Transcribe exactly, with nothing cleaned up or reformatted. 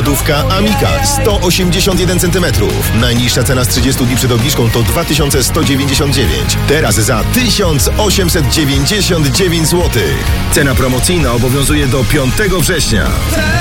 Lodówka Amika sto osiemdziesiąt jeden centymetrów. Najniższa cena z trzydziestu dni przed obniżką to dwa tysiące sto dziewięćdziesiąt dziewięć. Teraz za tysiąc osiemset dziewięćdziesiąt dziewięć złotych. Cena promocyjna obowiązuje do piątego września.